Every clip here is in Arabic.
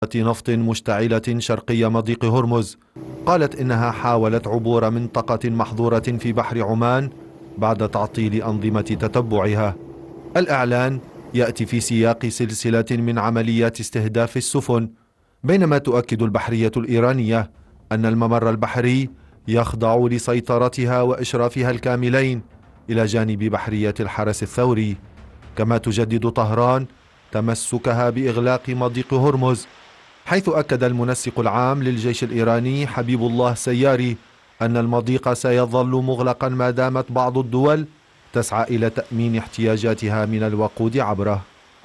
نفط مشتعلة شرقي مضيق هرمز. قالت إنها حاولت عبور منطقة محظورة في بحر عمان بعد تعطيل أنظمة تتبعها. الإعلان يأتي في سياق سلسلة من عمليات استهداف السفن، بينما تؤكد البحرية الإيرانية أن الممر البحري يخضع لسيطرتها وإشرافها الكاملين إلى جانب بحرية الحرس الثوري. كما تجدد طهران تمسكها بإغلاق مضيق هرمز، حيث أكد المنسق العام للجيش الإيراني حبيب الله سياري أن المضيق سيظل مغلقا ما دامت بعض الدول تسعى إلى تأمين احتياجاتها من الوقود عبره.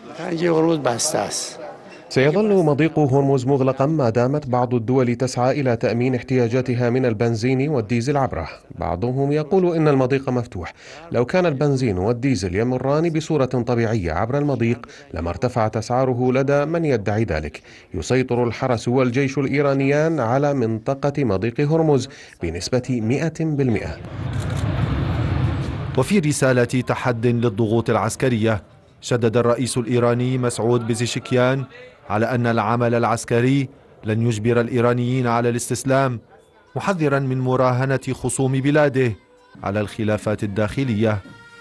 سيظل مضيق هرمز مغلقا ما دامت بعض الدول تسعى إلى تأمين احتياجاتها من البنزين والديزل عبره. بعضهم يقول إن المضيق مفتوح. لو كان البنزين والديزل يمران بصورة طبيعية عبر المضيق لما ارتفعت أسعاره لدى من يدعي ذلك. يسيطر الحرس والجيش الإيرانيان على منطقة مضيق هرمز بنسبة 100%. وفي رسالة تحد للضغوط العسكرية، شدد الرئيس الإيراني مسعود بزيشكيان على أن العمل العسكري لن يجبر الإيرانيين على الاستسلام، محذرا من مراهنة خصوم بلاده على الخلافات الداخلية.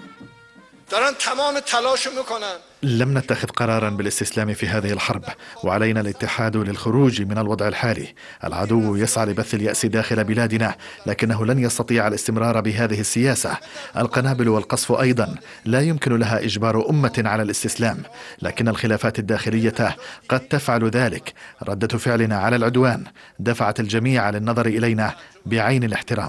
لم نتخذ قرارا بالاستسلام في هذه الحرب، وعلينا الاتحاد للخروج من الوضع الحالي. العدو يسعى لبث اليأس داخل بلادنا، لكنه لن يستطيع الاستمرار بهذه السياسة. القنابل والقصف أيضا لا يمكن لها إجبار أمة على الاستسلام، لكن الخلافات الداخلية قد تفعل ذلك. ردة فعلنا على العدوان دفعت الجميع للنظر إلينا بعين الاحترام.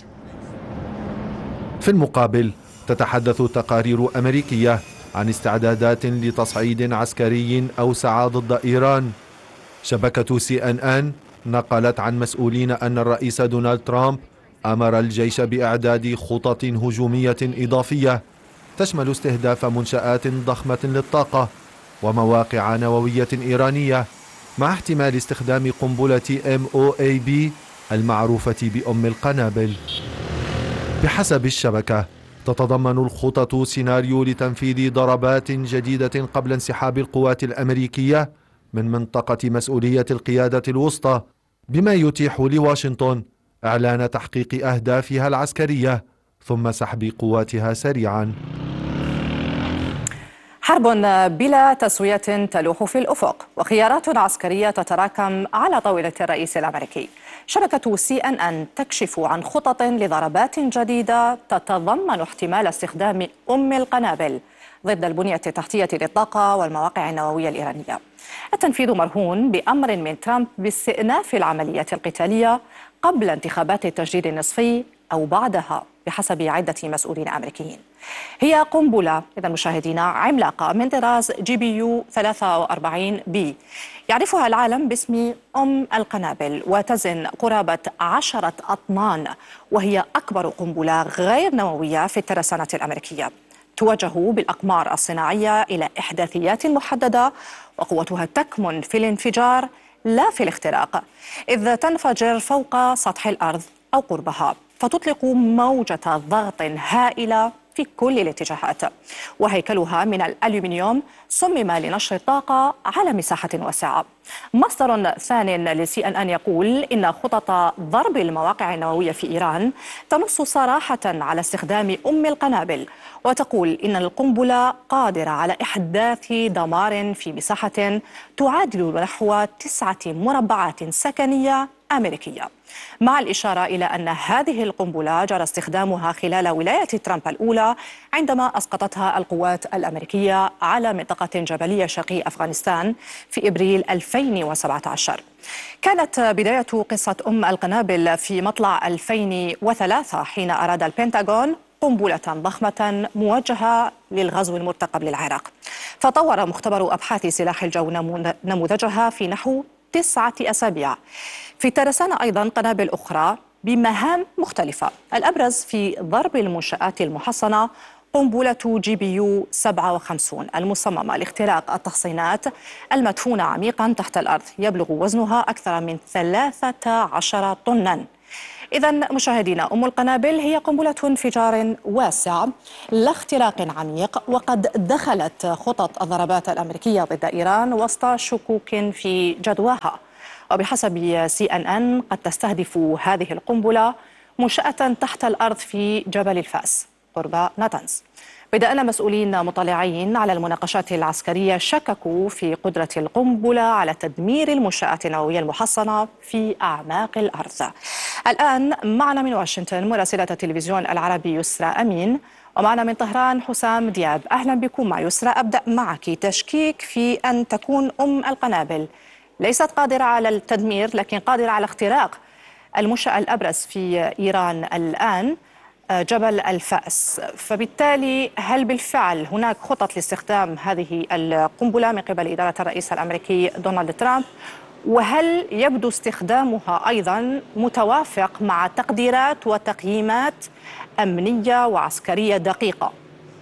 في المقابل تتحدث تقارير أمريكية عن استعدادات لتصعيد عسكري أوسع ضد إيران. شبكة CNN نقلت عن مسؤولين أن الرئيس دونالد ترامب أمر الجيش بإعداد خطط هجومية إضافية تشمل استهداف منشآت ضخمة للطاقة ومواقع نووية إيرانية، مع احتمال استخدام قنبلة MOAB المعروفة بأم القنابل. بحسب الشبكة تتضمن الخطط سيناريو لتنفيذ ضربات جديدة قبل انسحاب القوات الأمريكية من منطقة مسؤولية القيادة الوسطى، بما يتيح لواشنطن إعلان تحقيق أهدافها العسكرية ثم سحب قواتها سريعا. حرب بلا تسوية تلوح في الأفق، وخيارات عسكرية تتراكم على طاولة الرئيس الأمريكي. شبكة CNN تكشف عن خطط لضربات جديدة تتضمن احتمال استخدام أم القنابل ضد البنية التحتية للطاقة والمواقع النووية الإيرانية. التنفيذ مرهون بأمر من ترامب باستئناف العمليات القتالية قبل انتخابات التجديد النصفي أو بعدها بحسب عدة مسؤولين أمريكيين. هي قنبلة إذا مشاهدينا عملاقة من طراز GBU 43B يعرفها العالم باسم أم القنابل، وتزن قرابة 10 أطنان، وهي أكبر قنبلة غير نووية في الترسانة الأمريكية. توجه بالأقمار الصناعية إلى إحداثيات محددة، وقوتها تكمن في الانفجار لا في الاختراق، إذ تنفجر فوق سطح الأرض أو قربها، فتطلق موجة ضغط هائلة في كل الاتجاهات. وهيكلها من الألومنيوم صمم لنشر الطاقة على مساحة واسعة. مصدر ثان لCNN يقول إن خطط ضرب المواقع النووية في إيران تنص صراحة على استخدام أم القنابل، وتقول إن القنبلة قادرة على إحداث دمار في مساحة تعادل نحو 9 مربعات سكنية أمريكية، مع الإشارة إلى أن هذه القنبلة جرى استخدامها خلال ولاية ترامب الأولى عندما أسقطتها القوات الأمريكية على منطقة جبلية شرقي أفغانستان في إبريل 2017. كانت بداية قصة أم القنابل في مطلع 2003 حين أراد البنتاغون قنبلة ضخمة موجهة للغزو المرتقب للعراق، فطور مختبر أبحاث سلاح الجو نموذجها في نحو 9 أسابيع. في الترسانة أيضا قنابل أخرى بمهام مختلفة، الأبرز في ضرب المنشآت المحصنة قنبلة GBU 57 المصممة لاختراق التحصينات المدفونة عميقا تحت الأرض، يبلغ وزنها أكثر من 13 طنا. إذا مشاهدينا، أم القنابل هي قنبلة انفجار واسع لا اختراق عميق، وقد دخلت خطط الضربات الأمريكية ضد إيران وسط شكوك في جدواها. وبحسب CNN قد تستهدف هذه القنبلة منشأة تحت الأرض في جبل الفأس قرب ناتنز. بيد أن مسؤولين مطلعين على المناقشات العسكرية شككوا في قدرة القنبلة على تدمير المنشآت النووية المحصنة في أعماق الأرض. الآن معنا من واشنطن مراسلة التلفزيون العربي يسرى أمين، ومعنا من طهران حسام دياب. أهلا بكم مع يسرى. أبدأ معك. تشكيك في أن تكون أم القنابل ليست قادرة على التدمير لكن قادرة على اختراق المنشأ الأبرز في إيران الآن، جبل الفأس، فبالتالي هل بالفعل هناك خطط لاستخدام هذه القنبلة من قبل إدارة الرئيس الأمريكي دونالد ترامب؟ وهل يبدو استخدامها أيضا متوافق مع تقديرات وتقييمات أمنية وعسكرية دقيقة؟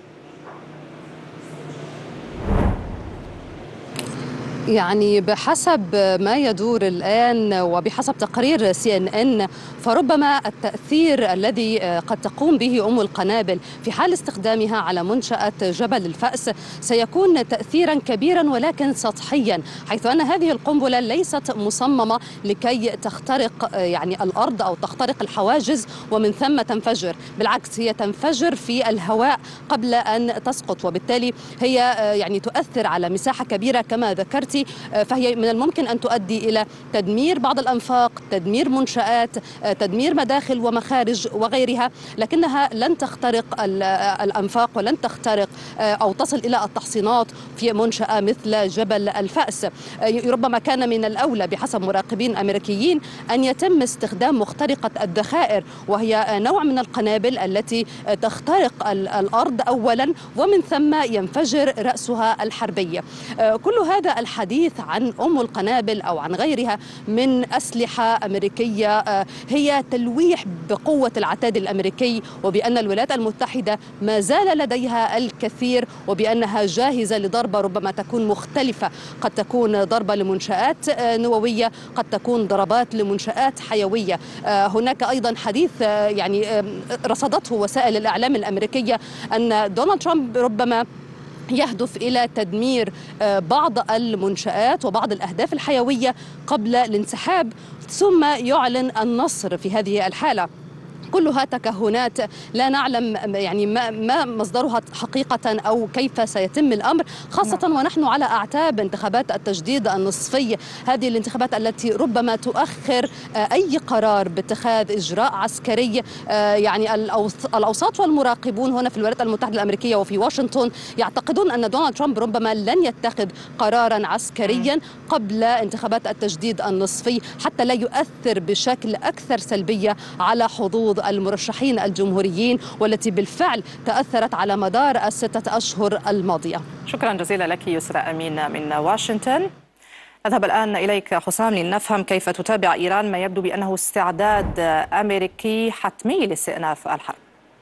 يعني بحسب ما يدور الآن وبحسب تقرير CNN، فربما التأثير الذي قد تقوم به أم القنابل في حال استخدامها على منشأة جبل الفأس سيكون تأثيرا كبيرا ولكن سطحيا، حيث أن هذه القنبلة ليست مصممة لكي تخترق يعني الأرض أو تخترق الحواجز ومن ثم تنفجر. بالعكس، هي تنفجر في الهواء قبل أن تسقط، وبالتالي هي يعني تؤثر على مساحة كبيرة كما ذكرت. فهي من الممكن أن تؤدي إلى تدمير بعض الأنفاق، تدمير منشآت، تدمير مداخل ومخارج وغيرها، لكنها لن تخترق الأنفاق ولن تخترق أو تصل إلى التحصينات في منشأة مثل جبل الفأس. ربما كان من الأولى بحسب مراقبين أمريكيين أن يتم استخدام مخترقة الذخائر، وهي نوع من القنابل التي تخترق الأرض أولا ومن ثم ينفجر رأسها الحربي. كل هذا الحديث عن أم القنابل أو عن غيرها من أسلحة أمريكية هي تلويح بقوة العتاد الأمريكي، وبأن الولايات المتحدة ما زال لديها الكثير، وبأنها جاهزة لضربة ربما تكون مختلفة، قد تكون ضربة لمنشآت نووية، قد تكون ضربات لمنشآت حيوية. هناك أيضا حديث يعني رصدته وسائل الإعلام الأمريكية أن دونالد ترامب ربما يهدف إلى تدمير بعض المنشآت وبعض الأهداف الحيوية قبل الانسحاب، ثم يعلن النصر في هذه الحالة. كلها تكهنات لا نعلم يعني ما مصدرها حقيقة أو كيف سيتم الأمر، خاصة ونحن على أعتاب انتخابات التجديد النصفي، هذه الانتخابات التي ربما تؤخر أي قرار باتخاذ إجراء عسكري. يعني الأوساط والمراقبون هنا في الولايات المتحدة الأمريكية وفي واشنطن يعتقدون أن دونالد ترامب ربما لن يتخذ قرارا عسكريا قبل انتخابات التجديد النصفي حتى لا يؤثر بشكل أكثر سلبية على حظوظ المرشحين الجمهوريين، والتي بالفعل تأثرت على مدار الستة أشهر الماضية. شكرا جزيلا لك يسرى أمين من واشنطن. نذهب الآن إليك حسام لنفهم كيف تتابع إيران ما يبدو بأنه استعداد أمريكي حتمي لاستئناف الحرب.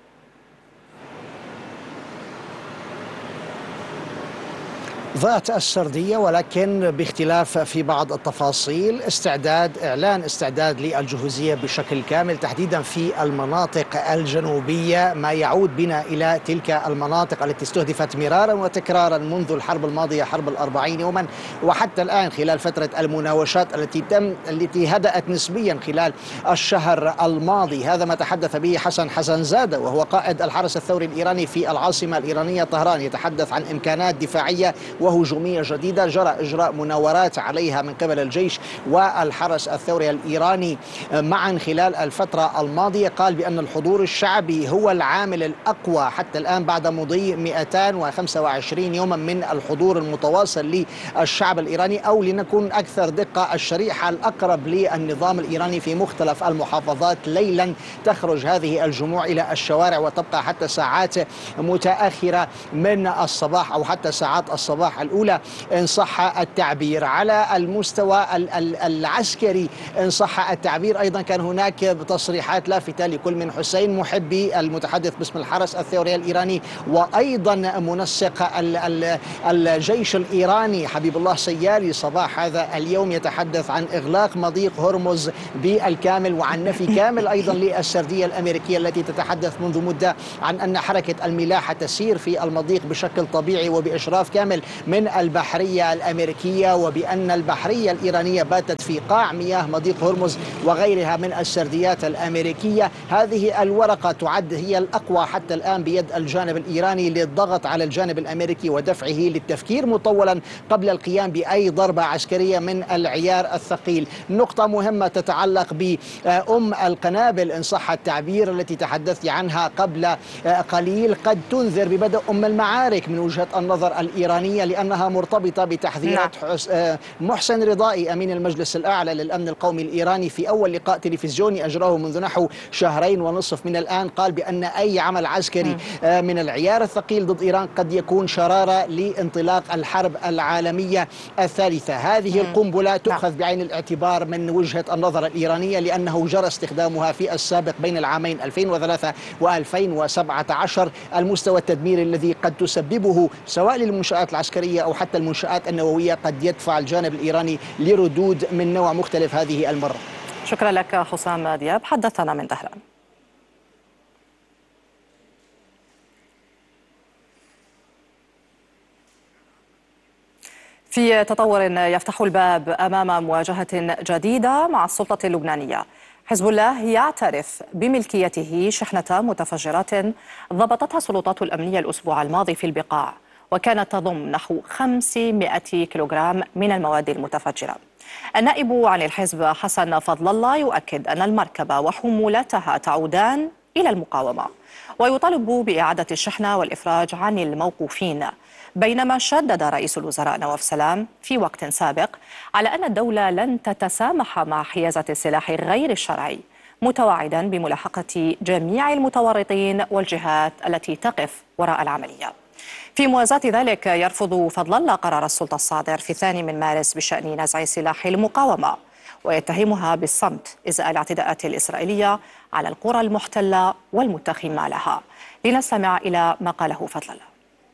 ضاعت السردية، ولكن باختلاف في بعض التفاصيل. إعلان استعداد للجهوزية بشكل كامل تحديدا في المناطق الجنوبية، ما يعود بنا إلى تلك المناطق التي استهدفت مرارا وتكرارا منذ الحرب الماضية، حرب ال40 يوما، وحتى الآن خلال فترة المناوشات التي هدأت نسبيا خلال الشهر الماضي. هذا ما تحدث به حسن حسنزادة وهو قائد الحرس الثوري الإيراني في العاصمة الإيرانية طهران، يتحدث عن إمكانات دفاعية وهجومية جديدة جرى إجراء مناورات عليها من قبل الجيش والحرس الثوري الإيراني معا خلال الفترة الماضية. قال بأن الحضور الشعبي هو العامل الأقوى حتى الآن بعد مضي 225 يوما من الحضور المتواصل للشعب الإيراني، أو لنكون أكثر دقة الشريحة الأقرب للنظام الإيراني في مختلف المحافظات. ليلا تخرج هذه الجموع إلى الشوارع وتبقى حتى ساعات متأخرة من الصباح أو حتى ساعات الصباح التصاريح الأولى إن صح التعبير. على المستوى العسكري إن صح التعبير أيضا كان هناك تصريحات لافتة لكل من حسين محبي المتحدث باسم الحرس الثوري الإيراني، وأيضا منسق الجيش الإيراني حبيب الله سياري صباح هذا اليوم يتحدث عن إغلاق مضيق هرمز بالكامل وعن نفي كامل أيضا للسردية الأمريكية التي تتحدث منذ مدة عن أن حركة الملاحة تسير في المضيق بشكل طبيعي وبإشراف كامل من البحرية الأمريكية، وبأن البحرية الإيرانية باتت في قاع مياه مضيق هرمز وغيرها من السرديات الأمريكية. هذه الورقة تعد هي الأقوى حتى الآن بيد الجانب الإيراني للضغط على الجانب الأمريكي ودفعه للتفكير مطولا قبل القيام بأي ضربة عسكرية من العيار الثقيل. نقطة مهمة تتعلق بأم القنابل إن صح التعبير التي تحدثت عنها قبل قليل، قد تنذر ببدء أم المعارك من وجهة النظر الإيرانية، لأنها مرتبطة بتحذيرات محسن رضائي أمين المجلس الأعلى للأمن القومي الإيراني في أول لقاء تلفزيوني أجراه منذ نحو 2.5 شهر من الآن. قال بأن أي عمل عسكري من العيار الثقيل ضد إيران قد يكون شرارة لانطلاق الحرب العالمية الثالثة. هذه القنبلة تؤخذ بعين الاعتبار من وجهة النظر الإيرانية، لأنه جرى استخدامها في السابق بين العامين 2003 و2017. المستوى التدميري الذي قد تسببه سواء للمنشآت العسكرية أو حتى المنشآت النووية قد يدفع الجانب الإيراني لردود من نوع مختلف هذه المرة. شكرا لك حسام دياب، حدثنا من طهران. في تطور يفتح الباب أمام مواجهة جديدة مع السلطة اللبنانية. حزب الله يعترف بملكيته شحنة متفجرات ضبطتها السلطات الأمنية الأسبوع الماضي في البقاع، وكانت تضم نحو 500 كيلوغرام من المواد المتفجرة. النائب عن الحزب حسن فضل الله يؤكد أن المركبة وحمولتها تعودان إلى المقاومة، ويطالب بإعادة الشحنة والإفراج عن الموقوفين، بينما شدد رئيس الوزراء نواف سلام في وقت سابق على أن الدولة لن تتسامح مع حيازة السلاح غير الشرعي، متوعدا بملاحقة جميع المتورطين والجهات التي تقف وراء العملية. في موازاة ذلك يرفض فضل الله قرار السلطة الصادر في 2 مارس بشأن نزع سلاح المقاومة، ويتهمها بالصمت إزاء الاعتداءات الإسرائيلية على القرى المحتلة والمتخمة لها. لنستمع إلى ما قاله فضل الله.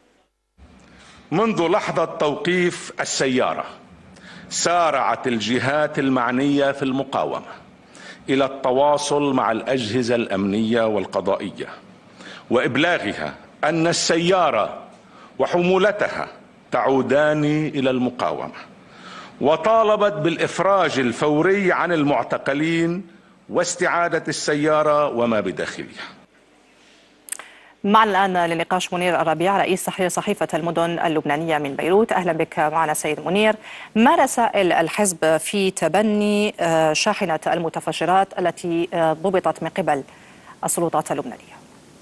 منذ لحظة توقيف السيارة سارعت الجهات المعنية في المقاومة إلى التواصل مع الأجهزة الأمنية والقضائية وإبلاغها أن السيارة وحمولتها تعودان إلى المقاومة، وطالبت بالإفراج الفوري عن المعتقلين واستعادة السيارة وما بداخلها. معنا الآن لنقاش منير الربيع رئيس تحرير صحيفة المدن اللبنانية من بيروت. أهلا بك معنا سيد منير. ما رسائل الحزب في تبني شاحنة المتفجرات التي ضبطت من قبل السلطات اللبنانية؟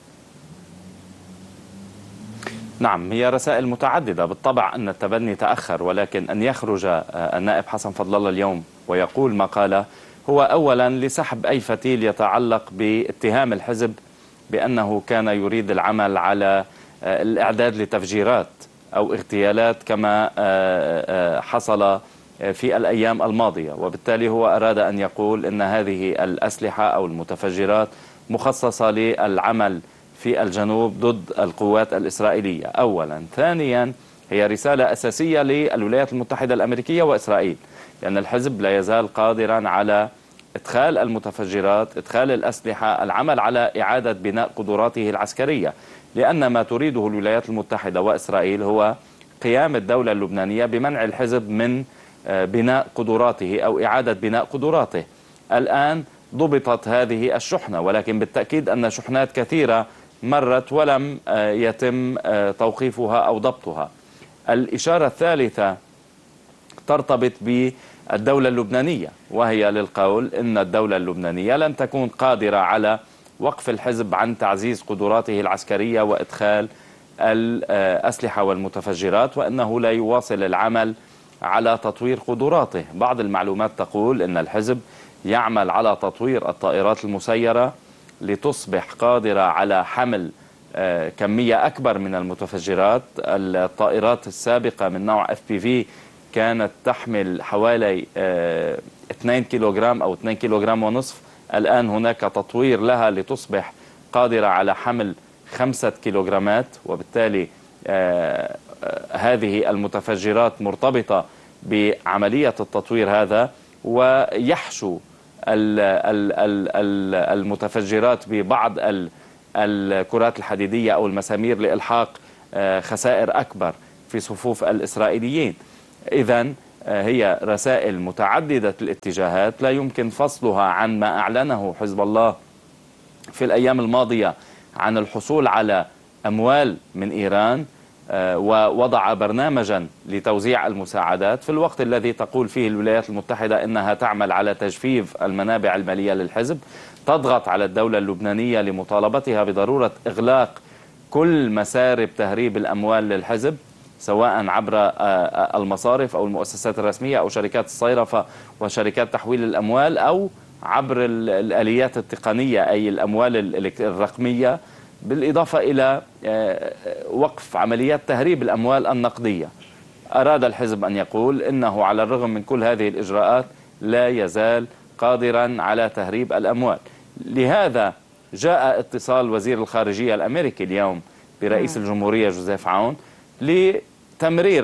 نعم، هي رسائل متعددة. بالطبع أن التبني تأخر، ولكن أن يخرج النائب حسن فضل الله اليوم ويقول ما قاله هو أولا لسحب أي فتيل يتعلق باتهام الحزب بأنه كان يريد العمل على الإعداد لتفجيرات أو اغتيالات كما حصل في الأيام الماضية، وبالتالي هو أراد أن يقول أن هذه الأسلحة أو المتفجرات مخصصة للعمل في الجنوب ضد القوات الإسرائيلية أولا. ثانيا، هي رسالة أساسية للولايات المتحدة الأمريكية وإسرائيل، لأن الحزب لا يزال قادرا على إدخال المتفجرات، إدخال الأسلحة، العمل على إعادة بناء قدراته العسكرية، لأن ما تريده الولايات المتحدة وإسرائيل هو قيام الدولة اللبنانية بمنع الحزب من بناء قدراته أو إعادة بناء قدراته. الآن ضبطت هذه الشحنة، ولكن بالتأكيد أن شحنات كثيرة مرت ولم يتم توقيفها أو ضبطها. الإشارة الثالثة ترتبط بالدولة اللبنانية، وهي للقول أن الدولة اللبنانية لن تكون قادرة على وقف الحزب عن تعزيز قدراته العسكرية وإدخال الأسلحة والمتفجرات، وأنه لا يواصل العمل على تطوير قدراته. بعض المعلومات تقول أن الحزب يعمل على تطوير الطائرات المسيرة لتصبح قادرة على حمل كمية أكبر من المتفجرات. الطائرات السابقة من نوع FPV كانت تحمل حوالي 2 كيلوغرام أو 2 كيلوغرام ونصف. الآن هناك تطوير لها لتصبح قادرة على حمل 5 كيلوغرامات، وبالتالي هذه المتفجرات مرتبطة بعملية التطوير هذا، ويحشو المتفجرات ببعض الكرات الحديدية أو المسامير لإلحاق خسائر أكبر في صفوف الإسرائيليين. إذن هي رسائل متعددة الاتجاهات لا يمكن فصلها عن ما أعلنه حزب الله في الأيام الماضية عن الحصول على أموال من إيران، ووضع برنامجا لتوزيع المساعدات في الوقت الذي تقول فيه الولايات المتحدة إنها تعمل على تجفيف المنابع المالية للحزب، تضغط على الدولة اللبنانية لمطالبتها بضرورة إغلاق كل مسارب تهريب الأموال للحزب، سواء عبر المصارف أو المؤسسات الرسمية أو شركات الصيرفة وشركات تحويل الأموال، أو عبر الآليات التقنية أي الأموال الرقمية، بالإضافة إلى وقف عمليات تهريب الأموال النقدية. أراد الحزب أن يقول إنه على الرغم من كل هذه الإجراءات لا يزال قادرا على تهريب الأموال. لهذا جاء اتصال وزير الخارجية الأمريكي اليوم برئيس الجمهورية جوزيف عون لتمرير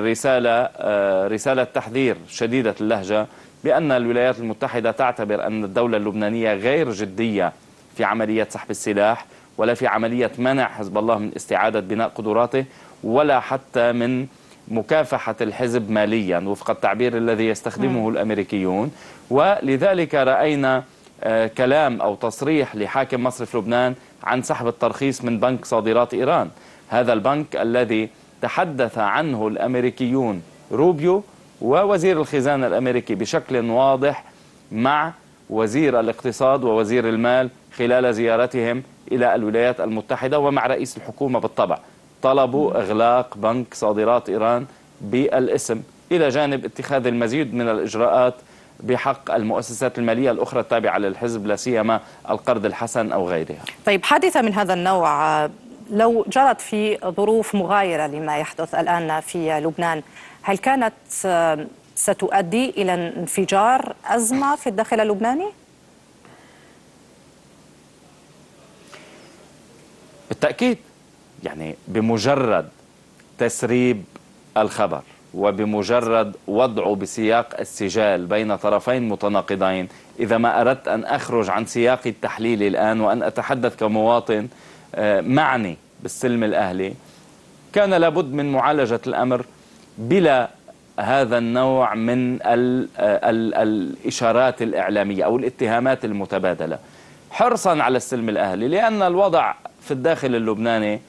رسالة تحذير شديدة اللهجة بأن الولايات المتحدة تعتبر أن الدولة اللبنانية غير جدية في عملية سحب السلاح، ولا في عملية منع حزب الله من استعادة بناء قدراته، ولا حتى من مكافحة الحزب ماليا وفق التعبير الذي يستخدمه الأمريكيون. ولذلك رأينا كلام أو تصريح لحاكم مصرف لبنان عن سحب الترخيص من بنك صادرات إيران، هذا البنك الذي تحدث عنه الأمريكيون روبيو ووزير الخزانة الأمريكي بشكل واضح مع وزير الاقتصاد ووزير المال خلال زيارتهم إلى الولايات المتحدة، ومع رئيس الحكومة بالطبع. طلبوا إغلاق بنك صادرات إيران بالاسم، إلى جانب اتخاذ المزيد من الإجراءات بحق المؤسسات المالية الأخرى التابعة للحزب، لا سيما القرض الحسن أو غيرها. طيب، حادثة من هذا النوع لو جرت في ظروف مغايرة لما يحدث الآن في لبنان، هل كانت ستؤدي إلى انفجار أزمة في الداخل اللبناني؟ بالتأكيد، يعني بمجرد تسريب الخبر وبمجرد وضعه بسياق السجال بين طرفين متناقضين، إذا ما أردت أن أخرج عن سياق التحليل الآن وأن أتحدث كمواطن معني بالسلم الأهلي، كان لابد من معالجة الأمر بلا هذا النوع من الإشارات الإعلامية أو الاتهامات المتبادلة، حرصا على السلم الأهلي، لأن الوضع في الداخل اللبناني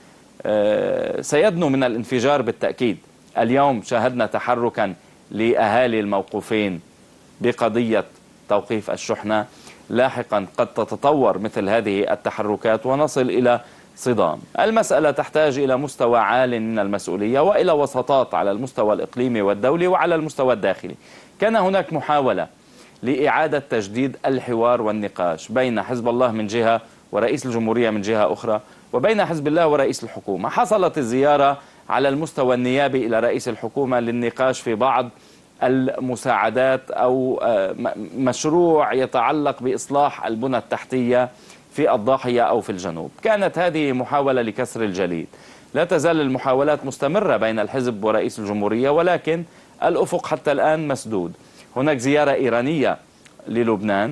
سيدنو من الانفجار بالتأكيد. اليوم شاهدنا تحركا لأهالي الموقوفين بقضية توقيف الشحنة، لاحقا قد تتطور مثل هذه التحركات ونصل إلى صدام. المسألة تحتاج إلى مستوى عال من المسؤولية وإلى وسطات على المستوى الإقليمي والدولي وعلى المستوى الداخلي. كان هناك محاولة لإعادة تجديد الحوار والنقاش بين حزب الله من جهة ورئيس الجمهورية من جهة أخرى، وبين حزب الله ورئيس الحكومة. حصلت الزيارة على المستوى النيابي إلى رئيس الحكومة للنقاش في بعض المساعدات أو مشروع يتعلق بإصلاح البنى التحتية في الضاحية أو في الجنوب. كانت هذه محاولة لكسر الجليد. لا تزال المحاولات مستمرة بين الحزب ورئيس الجمهورية، ولكن الأفق حتى الآن مسدود. هناك زيارة إيرانية للبنان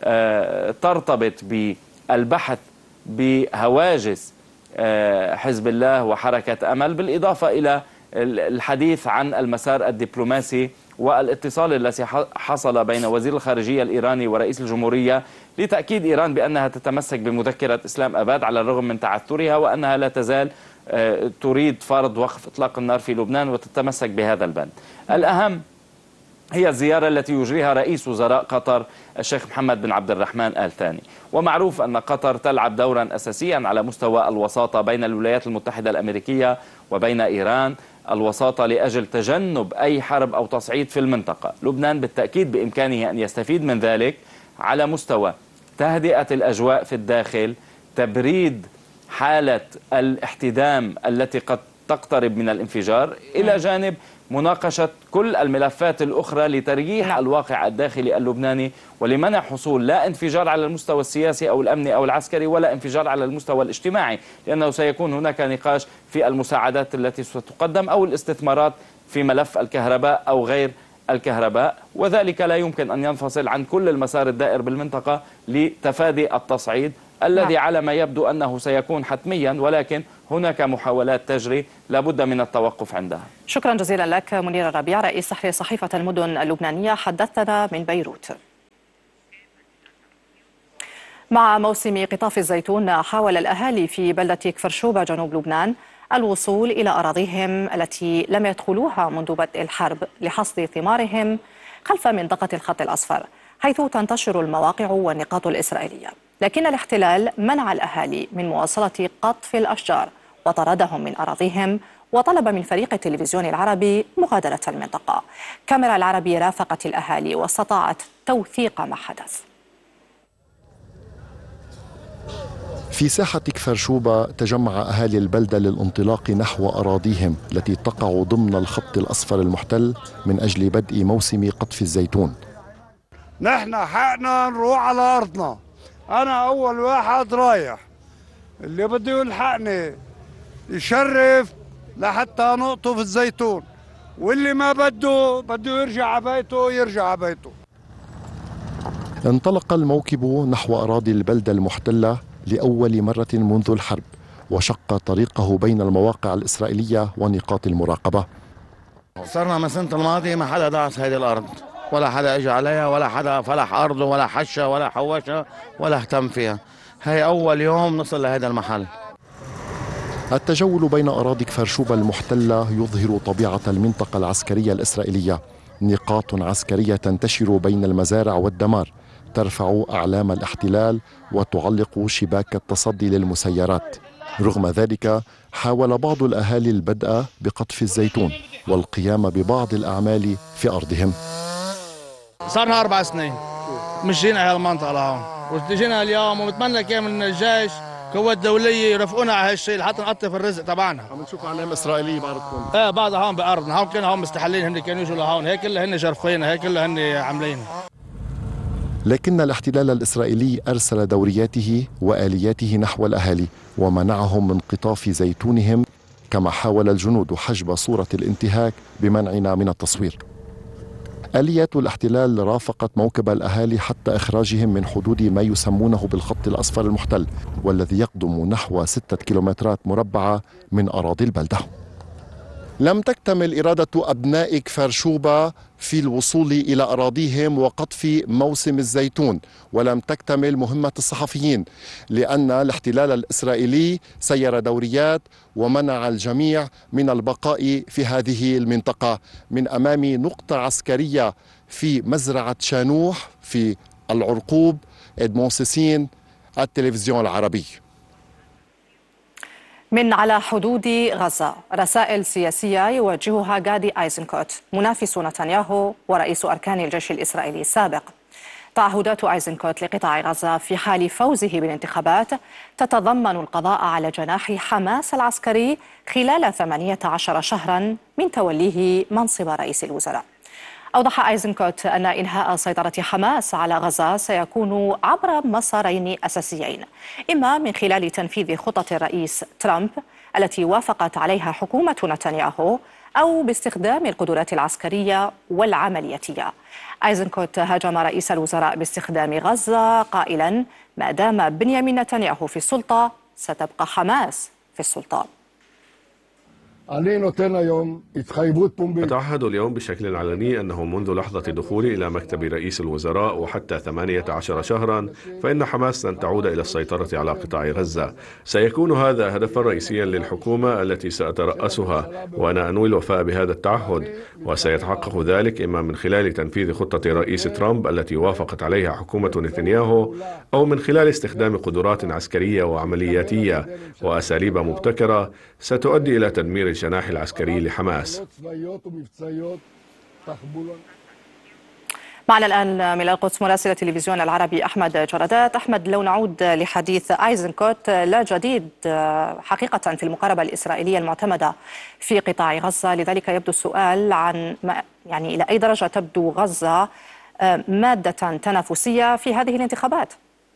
ترتبط بالبحث بهواجس حزب الله وحركة أمل، بالإضافة إلى الحديث عن المسار الدبلوماسي والاتصال الذي حصل بين وزير الخارجية الإيراني ورئيس الجمهورية لتأكيد إيران بأنها تتمسك بمذكرة إسلام أباد على الرغم من تعثرها، وأنها لا تزال تريد فرض وقف إطلاق النار في لبنان وتتمسك بهذا البند. الأهم هي الزيارة التي يجريها رئيس وزراء قطر الشيخ محمد بن عبد الرحمن آل ثاني. ومعروف أن قطر تلعب دورا أساسيا على مستوى الوساطة بين الولايات المتحدة الأمريكية وبين إيران، الوساطة لأجل تجنب أي حرب أو تصعيد في المنطقة. لبنان بالتأكيد بإمكانه أن يستفيد من ذلك على مستوى تهدئة الأجواء في الداخل، تبريد حالة الاحتدام التي قد تقترب من الانفجار، إلى جانب مناقشة كل الملفات الأخرى لترجيح الواقع الداخلي اللبناني ولمنع حصول لا انفجار على المستوى السياسي أو الأمني أو العسكري ولا انفجار على المستوى الاجتماعي، لأنه سيكون هناك نقاش في المساعدات التي ستقدم أو الاستثمارات في ملف الكهرباء أو غير الكهرباء، وذلك لا يمكن أن ينفصل عن كل المسار الدائر بالمنطقة لتفادي التصعيد الذي على ما يبدو أنه سيكون حتميا، ولكن هناك محاولات تجري لابد من التوقف عندها. شكرا جزيلا لك منير الربيع، رئيس تحرير صحيفة المدن اللبنانية، حدثنا من بيروت. مع موسم قطاف الزيتون، حاول الأهالي في بلدة كفرشوبة جنوب لبنان الوصول إلى أراضيهم التي لم يدخلوها منذ بدء الحرب لحصد ثمارهم خلف منطقة الخط الأصفر، حيث تنتشر المواقع والنقاط الإسرائيلية. لكن الاحتلال منع الأهالي من مواصلة قطف الأشجار وطردهم من أراضيهم، وطلب من فريق التلفزيون العربي مغادرة المنطقة. كاميرا العربي رافقت الأهالي واستطاعت توثيق ما حدث. في ساحة كفرشوبة تجمع أهالي البلدة للانطلاق نحو أراضيهم التي تقع ضمن الخط الأصفر المحتل من أجل بدء موسم قطف الزيتون. نحن حقنا نروح على أرضنا، أنا أول واحد رايح، اللي بده يلحقني يشرف لحتى نقطف الزيتون، واللي ما بده يرجع على بيته يرجع على بيته. انطلق الموكب نحو أراضي البلدة المحتلة لأول مرة منذ الحرب، وشق طريقه بين المواقع الإسرائيلية ونقاط المراقبة. صرنا من السنة الماضية ما حدا دعس هذه الأرض، ولا حدا اجى عليها، ولا حدا فلح أرضه ولا حشة ولا حوشها ولا اهتم فيها. هي أول يوم نصل لهذا المحل. التجول بين أراضي كفرشوبة المحتلة يظهر طبيعة المنطقة العسكرية الإسرائيلية، نقاط عسكرية تنتشر بين المزارع والدمار، ترفع أعلام الاحتلال وتعلق شباك التصدي للمسيرات. رغم ذلك حاول بعض الأهالي البدء بقطف الزيتون والقيام ببعض الأعمال في أرضهم. صارنا 4 سنين مش جينا هالمنطقة لهون، وجينا اليوم وبتمنى كان من الجيش قوات دولية يرفقونا على هالشيء لحتى نقطف الرزق تبعنا. عم نشوف علامة إسرائيلية بأرضكم. بعضها هون بأرضنا، هون كانوا هون مستحلين، هن كانوا يجوا لهون، هيك كلها هن جرفين، هيك كلها هن عاملين. لكن الاحتلال الإسرائيلي أرسل دورياته وآلياته نحو الأهالي ومنعهم من قطاف زيتونهم، كما حاول الجنود حجب صورة الانتهاك بمنعنا من التصوير. آليات الاحتلال رافقت موكب الأهالي حتى إخراجهم من حدود ما يسمونه بالخط الأصفر المحتل، والذي يقدم نحو 6 كيلومترات مربعة من أراضي البلدة. لم تكتمل إرادة أبناء كفرشوبة في الوصول إلى أراضيهم وقطف موسم الزيتون، ولم تكتمل مهمة الصحفيين، لأن الاحتلال الإسرائيلي سير دوريات ومنع الجميع من البقاء في هذه المنطقة من أمام نقطة عسكرية في مزرعة شانوح في العرقوب. إدمون سيسين، التلفزيون العربي. من على حدود غزة، رسائل سياسية يوجهها غادي أيزنكوت منافس نتنياهو ورئيس أركان الجيش الإسرائيلي السابق. تعهدات أيزنكوت لقطاع غزة في حال فوزه بالانتخابات تتضمن القضاء على جناح حماس العسكري خلال 18 شهرا من توليه منصب رئيس الوزراء. أوضح أيزنكوت أن إنهاء سيطرة حماس على غزة سيكون عبر مسارين أساسيين، إما من خلال تنفيذ خطط الرئيس ترامب التي وافقت عليها حكومة نتنياهو، أو باستخدام القدرات العسكرية والعملياتية. أيزنكوت هاجم رئيس الوزراء باستخدام غزة قائلا: ما دام بنيامين نتنياهو في السلطة ستبقى حماس في السلطة. أتعهد اليوم بشكل علني أنه منذ لحظة دخولي إلى مكتب رئيس الوزراء وحتى 18 شهرا فإن حماس لن تعود إلى السيطرة على قطاع غزة. سيكون هذا هدفا رئيسيا للحكومة التي سأترأسها، وأنا أنوي الوفاء بهذا التعهد، وسيتحقق ذلك إما من خلال تنفيذ خطة رئيس ترامب التي وافقت عليها حكومة نتنياهو، أو من خلال استخدام قدرات عسكرية وعملياتية وأساليب مبتكرة ستؤدي إلى تدمير الجناح العسكري لحماس. معنا الآن من القدس مراسل التلفزيون العربي أحمد جرادات. أحمد، لو نعود لحديث أيزنكوت، لا جديد حقيقة في المقاربة الإسرائيلية المعتمدة في قطاع غزة، لذلك يبدو السؤال عن يعني إلى أي درجة تبدو غزة مادة تنافسية في هذه الانتخابات؟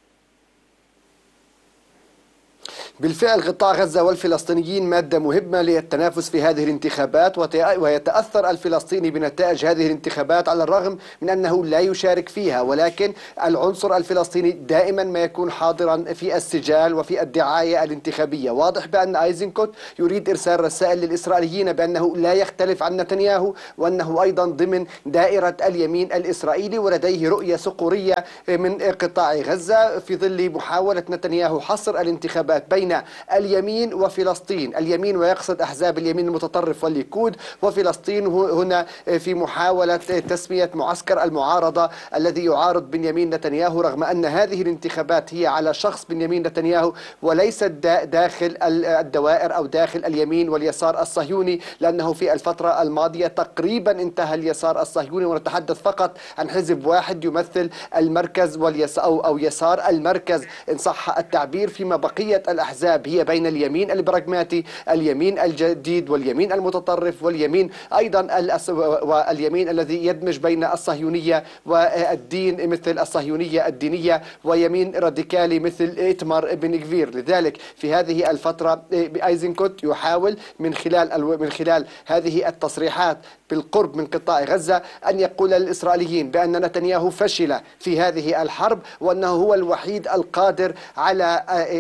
بالفعل قطاع غزة والفلسطينيين مادة مهمة للتنافس في هذه الانتخابات، ويتأثر الفلسطيني بنتائج هذه الانتخابات على الرغم من أنه لا يشارك فيها، ولكن العنصر الفلسطيني دائما ما يكون حاضرا في السجال وفي الدعاية الانتخابية. واضح بأن أيزنكوت يريد إرسال رسائل للإسرائيليين بأنه لا يختلف عن نتنياهو، وأنه أيضا ضمن دائرة اليمين الإسرائيلي، ولديه رؤية صقورية من قطاع غزة في ظل محاولة نتنياهو حصر الانتخابات بين اليمين وفلسطين. اليمين ويقصد أحزاب اليمين المتطرف والليكود، وفلسطين هنا في محاولة تسمية معسكر المعارضة الذي يعارض بنيامين نتنياهو، رغم أن هذه الانتخابات هي على شخص بنيامين نتنياهو وليست داخل الدوائر أو داخل اليمين واليسار الصهيوني، لأنه في الفترة الماضية تقريبا انتهى اليسار الصهيوني، ونتحدث فقط عن حزب واحد يمثل المركز أو يسار المركز إن صح التعبير، فيما بقية الأحزاب هي بين اليمين البراغماتي، اليمين الجديد، واليمين المتطرف، واليمين أيضا واليمين الذي يدمج بين الصهيونية والدين مثل الصهيونية الدينية، ويمين راديكالي مثل إيتمار بن غفير. لذلك في هذه الفترة أيزنكوت يحاول من خلال هذه التصريحات بالقرب من قطاع غزة أن يقول للإسرائيليين بأن نتنياهو فشل في هذه الحرب، وأنه هو الوحيد القادر على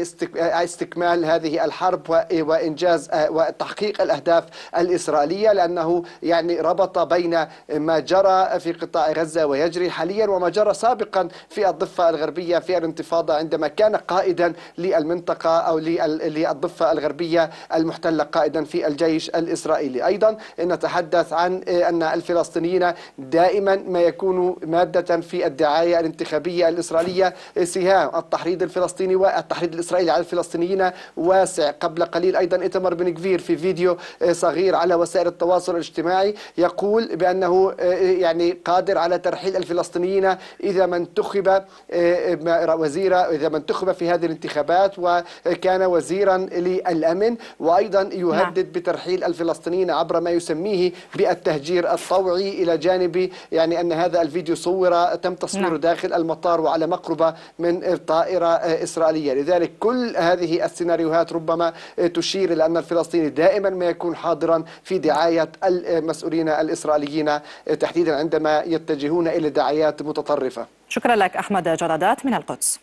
استكمال هذه الحرب وإنجاز وتحقيق الأهداف الإسرائيلية، لأنه يعني ربط بين ما جرى في قطاع غزة ويجري حاليا وما جرى سابقا في الضفة الغربية في الانتفاضة عندما كان قائدا للمنطقة أو للضفة الغربية المحتلة، قائدا في الجيش الإسرائيلي. أيضا نتحدث عن أن الفلسطينيين دائما ما يكونوا مادة في الدعاية الانتخابية الإسرائيلية. سهام التحريض الفلسطيني والتحريض الإسرائيلي على الفلسطينيين واسع. قبل قليل أيضا إيتمار بن غفير في فيديو صغير على وسائل التواصل الاجتماعي يقول بأنه يعني قادر على ترحيل الفلسطينيين إذا ما انتخب في هذه الانتخابات، وكان وزيرا للأمن، وأيضا يهدد بترحيل الفلسطينيين عبر ما يسميه بالتهجير الطوعي، إلى جانب يعني أن هذا الفيديو تم تصويره داخل المطار وعلى مقربة من طائرة إسرائيلية. لذلك كل هذه السيناريوهات ربما تشير إلى أن الفلسطيني دائما ما يكون حاضرا في دعاية المسؤولين الإسرائيليين، تحديدا عندما يتجهون إلى دعايات متطرفة. شكرا لك أحمد جرادات من القدس.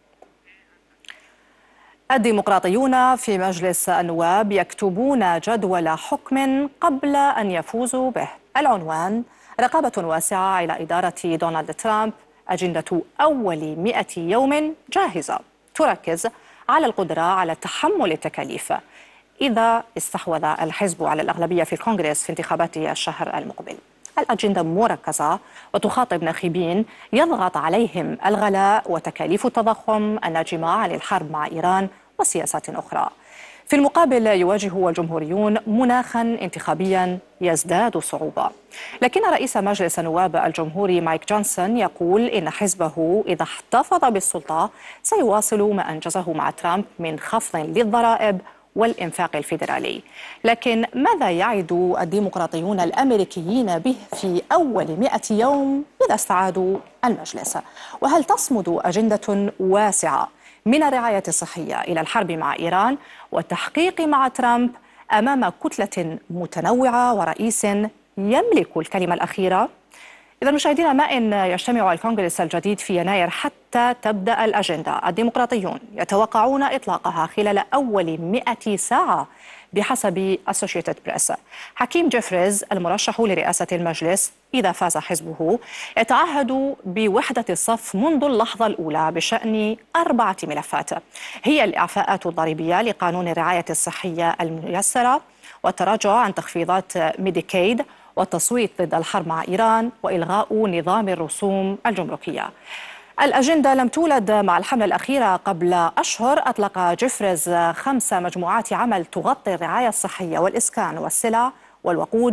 الديمقراطيون في مجلس النواب يكتبون جدول حكم قبل أن يفوزوا به. العنوان: رقابة واسعة على إدارة دونالد ترامب. أجندة أول 100 يوم جاهزة، تركز على القدرة على تحمل التكاليف إذا استحوذ الحزب على الأغلبية في الكونغرس في انتخابات الشهر المقبل. الأجندة مركزة وتخاطب ناخبين يضغط عليهم الغلاء وتكاليف التضخم الناجمة عن الحرب مع إيران وسياسات أخرى. في المقابل يواجه الجمهوريون مناخا انتخابيا يزداد صعوبة، لكن رئيس مجلس النواب الجمهوري مايك جونسون يقول إن حزبه إذا احتفظ بالسلطة سيواصل ما أنجزه مع ترامب من خفض للضرائب والإنفاق الفيدرالي. لكن ماذا يعد الديمقراطيون الأمريكيين به في أول 100 يوم إذا استعادوا المجلس؟ وهل تصمد أجندة واسعة من الرعاية الصحية إلى الحرب مع إيران والتحقيق مع ترامب أمام كتلة متنوعة ورئيس يملك الكلمة الأخيرة؟ إذا مشاهدينا، ما إن يجتمع الكونغرس الجديد في يناير حتى تبدأ الأجندة، الديمقراطيون يتوقعون إطلاقها خلال أول 100 ساعة بحسب أسوشيتد بريس. حكيم جيفريز المرشح لرئاسة المجلس إذا فاز حزبه يتعهد بوحدة الصف منذ اللحظة الأولى بشأن 4 ملفات هي الإعفاءات الضريبية لقانون الرعاية الصحية الميسرة، والتراجع عن تخفيضات ميديكيد، والتصويت ضد الحرب مع إيران، وإلغاء نظام الرسوم الجمركية. الأجندة لم تولد مع الحملة الأخيرة قبل أشهر. أطلق جيفريز 5 مجموعات عمل تغطي الرعاية الصحية والإسكان والسلع والوقود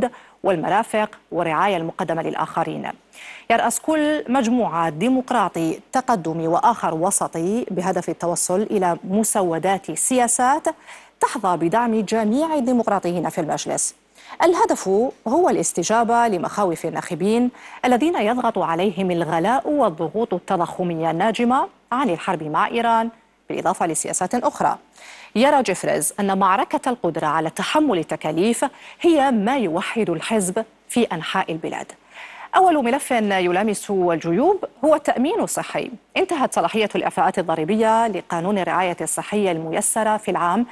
والمرافق والرعاية المقدمة للآخرين. يرأس كل مجموعة ديمقراطي تقدمي وآخر وسطي بهدف التوصل إلى مسودات سياسات تحظى بدعم جميع الديمقراطيين في المجلس. الهدف هو الاستجابة لمخاوف الناخبين الذين يضغط عليهم الغلاء والضغوط التضخمية الناجمة عن الحرب مع إيران، بالإضافة لسياسات أخرى. يرى جيفريز أن معركة القدرة على تحمل التكاليف هي ما يوحد الحزب في أنحاء البلاد. أول ملف يلامس الجيوب هو التأمين الصحي. انتهت صلاحية الإعفاءات الضريبية لقانون الرعاية الصحية الميسرة في العام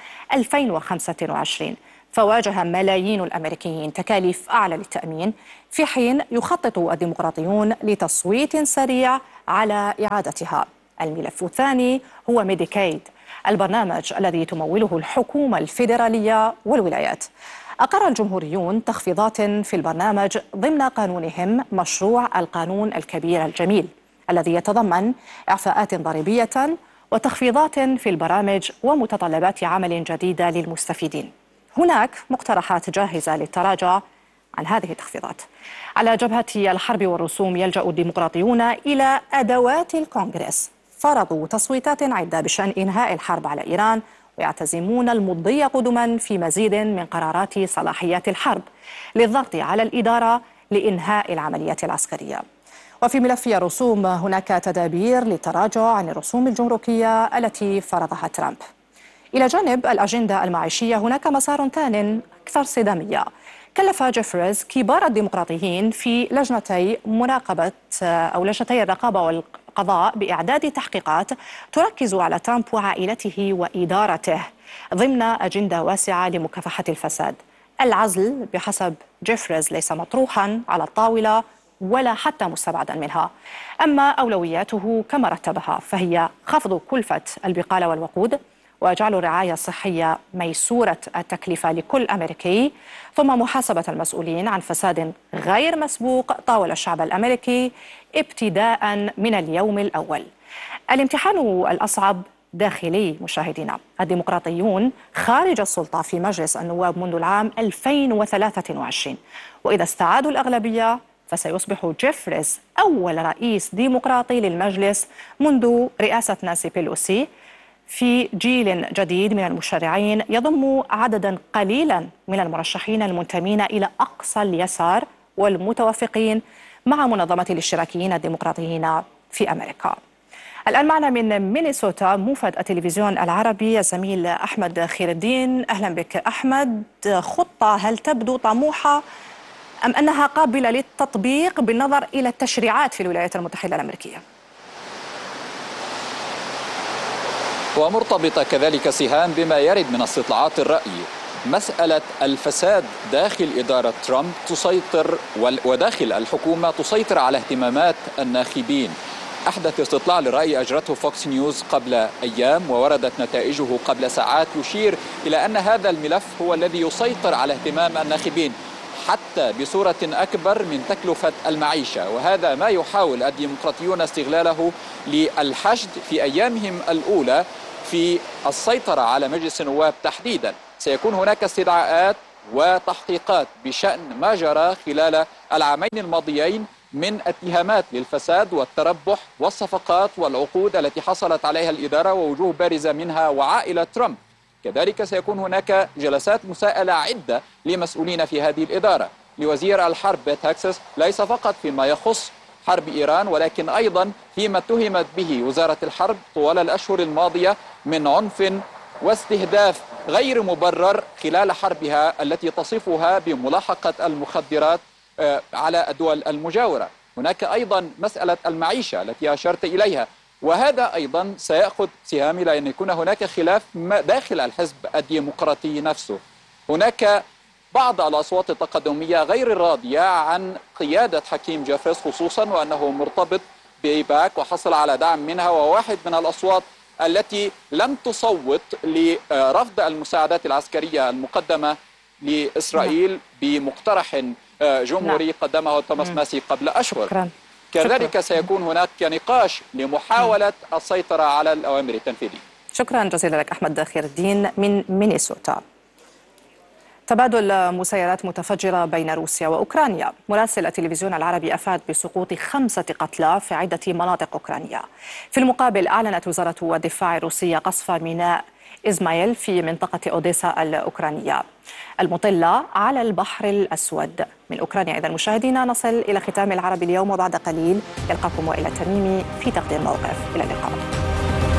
2025، فواجه ملايين الأمريكيين تكاليف أعلى للتأمين، في حين يخطط الديمقراطيون لتصويت سريع على إعادتها. الملف الثاني هو ميديكايد، البرنامج الذي تموله الحكومة الفيدرالية والولايات. أقر الجمهوريون تخفيضات في البرنامج ضمن قانونهم مشروع القانون الكبير الجميل، الذي يتضمن إعفاءات ضريبية وتخفيضات في البرامج ومتطلبات عمل جديدة للمستفيدين. هناك مقترحات جاهزة للتراجع عن هذه التخفيضات. على جبهة الحرب والرسوم يلجأ الديمقراطيون إلى أدوات الكونغرس. فرضوا تصويتات عدة بشأن إنهاء الحرب على إيران، ويعتزمون المضي قدما في مزيد من قرارات صلاحيات الحرب للضغط على الإدارة لإنهاء العمليات العسكرية. وفي ملف الرسوم هناك تدابير للتراجع عن الرسوم الجمركية التي فرضها ترامب. إلى جانب الأجندة المعيشية هناك مسار ثان أكثر صدامية. كلف جيفريز كبار الديمقراطيين في لجنتي الرقابة والقضاء بإعداد تحقيقات تركز على ترامب وعائلته وإدارته ضمن أجندة واسعة لمكافحة الفساد. العزل بحسب جيفريز ليس مطروحا على الطاولة ولا حتى مستبعدا منها. أما أولوياته كما رتبها فهي خفض كلفة البقالة والوقود، وجعل الرعاية الصحية ميسورة التكلفة لكل أمريكي، ثم محاسبة المسؤولين عن فساد غير مسبوق طاول الشعب الأمريكي ابتداء من اليوم الأول. الامتحان الأصعب داخلي مشاهدينا. الديمقراطيون خارج السلطة في مجلس النواب منذ العام 2023، وإذا استعادوا الأغلبية فسيصبح جيفريز أول رئيس ديمقراطي للمجلس منذ رئاسة نانسي بيلوسي، في جيل جديد من المشرعين يضم عددا قليلا من المرشحين المنتمين إلى أقصى اليسار والمتوافقين مع منظمة الاشتراكيين الديمقراطيين في أمريكا. الآن معنا من مينيسوتا موفد التلفزيون العربي الزميل أحمد خير الدين. أهلا بك أحمد. خطة هل تبدو طموحة أم أنها قابلة للتطبيق بالنظر إلى التشريعات في الولايات المتحدة الأمريكية؟ ومرتبطة كذلك سهام بما يرد من استطلاعات الرأي. مسألة الفساد داخل إدارة ترامب تسيطر وداخل الحكومة تسيطر على اهتمامات الناخبين. أحدث استطلاع للرأي أجرته فوكس نيوز قبل أيام ووردت نتائجه قبل ساعات يشير إلى أن هذا الملف هو الذي يسيطر على اهتمام الناخبين حتى بصورة أكبر من تكلفة المعيشة، وهذا ما يحاول الديمقراطيون استغلاله للحشد في أيامهم الأولى في السيطرة على مجلس النواب تحديدا. سيكون هناك استدعاءات وتحقيقات بشأن ما جرى خلال العامين الماضيين من اتهامات للفساد والتربح والصفقات والعقود التي حصلت عليها الإدارة، ووجوه بارزة منها وعائلة ترامب. كذلك سيكون هناك جلسات مساءلة عدة لمسؤولين في هذه الإدارة. لوزير الحرب بيت هكسس ليس فقط فيما يخص حرب إيران ولكن أيضا فيما اتهمت به وزارة الحرب طوال الأشهر الماضية من عنف واستهداف غير مبرر خلال حربها التي تصفها بملاحقة المخدرات على الدول المجاورة. هناك أيضا مسألة المعيشة التي أشرت إليها، وهذا أيضا سيأخذ سهام إلى أن يكون هناك خلاف داخل الحزب الديمقراطي نفسه. هناك بعض الأصوات التقدمية غير الراضية عن قيادة حكيم جيفريز خصوصا، وأنه مرتبط بإيباك وحصل على دعم منها، وواحد من الأصوات التي لم تصوت لرفض المساعدات العسكرية المقدمة لإسرائيل بمقترح جمهوري قدمه توماس ماسي قبل أشهر. كذلك سيكون هناك نقاش لمحاولة السيطرة على الأوامر التنفيذية. شكرا جزيلا لك أحمد خير الدين من مينيسوتا. تبادل مسيرات متفجرة بين روسيا وأوكرانيا. مراسل التلفزيون العربي أفاد بسقوط 5 قتلى في عدة مناطق أوكرانيا. في المقابل أعلنت وزارة الدفاع الروسية قصف ميناء إزمايل في منطقة أوديسا الأوكرانية المطلة على البحر الأسود. من أوكرانيا إذا مشاهدينا نصل إلى ختام العربي اليوم، وبعد قليل يلقاكم وائل التميمي في تقدير موقف. إلى اللقاء.